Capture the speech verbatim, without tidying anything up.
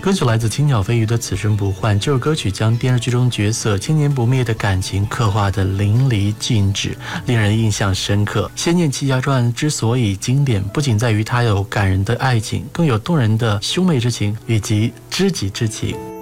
歌曲来自青鸟飞鱼的《此生不换》，这首歌曲将电视剧中角色千年不灭的感情刻画得淋漓尽致，令人印象深刻。《仙剑奇侠传》之所以经典，不仅在于它有感人的爱情，更有动人的兄妹之情以及知己之情。